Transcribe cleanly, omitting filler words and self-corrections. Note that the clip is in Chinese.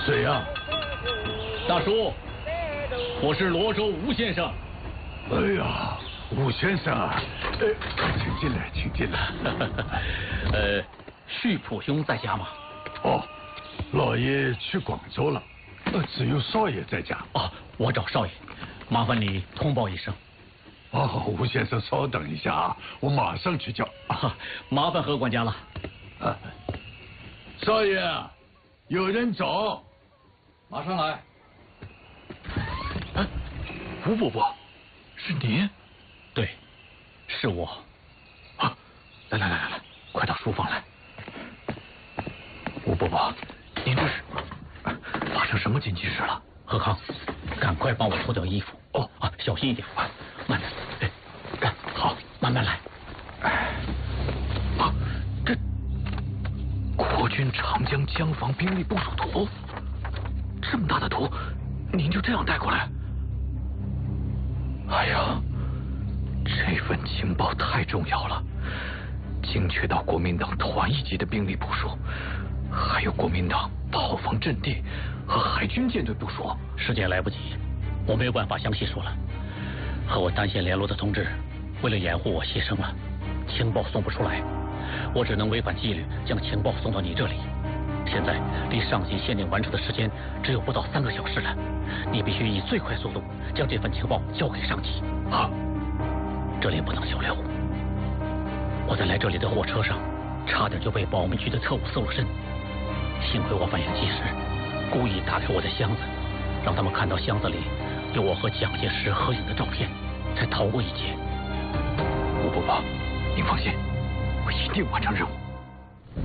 谁呀？ 大叔，我是罗州吴先生。 哎呀，吴先生啊，请进来，请进来。 旭普兄在家吗？ 哦，老爷去广州了，只有少爷在家。 哦，我找少爷，麻烦你通报一声。 哦，吴先生稍等一下啊，我马上去叫。 麻烦何管家了。 少爷，有人找。 马上来。吴伯伯，是您？对，是我。啊，来，快到书房来。吴伯伯，您这是发生什么紧急事了？贺康，赶快帮我脱掉衣服。哦，小心一点，慢点。好，慢慢来。这国军长江江防兵力部署图，这么大的图，您就这样带过来？哎呀，这份情报太重要了，精确到国民党团一级的兵力部署，还有国民党炮防阵地和海军舰队部署。时间来不及，我没有办法详细说了。和我单线联络的同志，为了掩护我牺牲了，情报送不出来，我只能违反纪律将情报送到你这里。现在离上级限定完成的时间只有不到3个小时了，你必须以最快速度将这份情报交给上级。好，这里不能久留。我在来这里的火车上，差点就被保密局的特务搜了身，幸亏我反应及时，故意打开我的箱子，让他们看到箱子里有我和蒋介石合影的照片，才逃过一劫。吴伯伯，您放心，我一定完成任务。